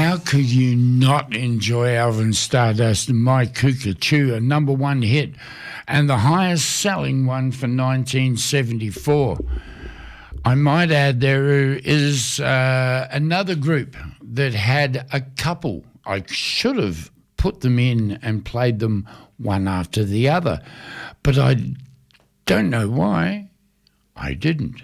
How could you not enjoy Alvin Stardust and My Cuckoo, a number one hit and the highest selling one for 1974? I might add there is another group that had a couple. I should have put them in and played them one after the other, but I don't know why I didn't.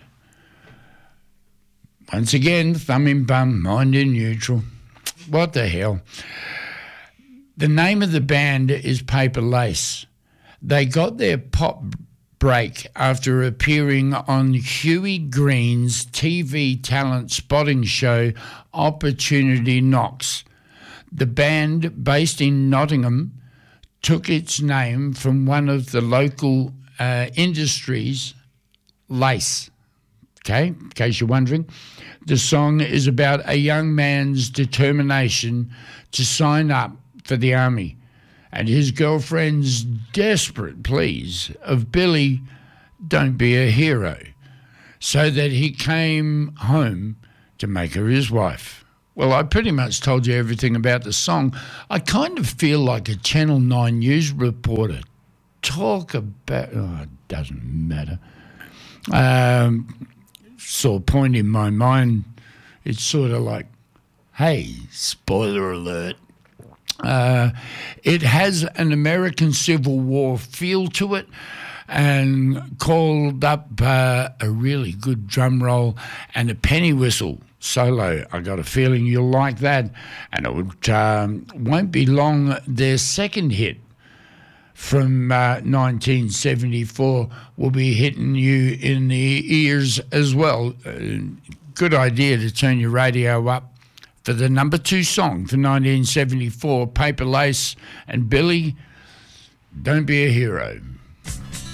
Once again, thumb in bum, mind in neutral. What the hell? The name of the band is Paper Lace. They got their pop break after appearing on Huey Green's TV talent spotting show Opportunity Knocks. The band, based in Nottingham, took its name from one of the local industries, lace. Okay, in case you're wondering. The song is about a young man's determination to sign up for the army and his girlfriend's desperate pleas of Billy, don't be a hero, so that he came home to make her his wife. Well, I pretty much told you everything about the song. I kind of feel like a Channel 9 news reporter. Talk about... Oh, it doesn't matter. Sore point in my mind. It's sort of like, hey, spoiler alert. It has an American Civil War feel to it and called up a really good drum roll and a penny whistle solo. I got a feeling you'll like that. And it won't be long, their second hit from 1974 will be hitting you in the ears as well. Good idea to turn your radio up for the number 2 song for 1974, Paper Lace and Billy, Don't Be a Hero.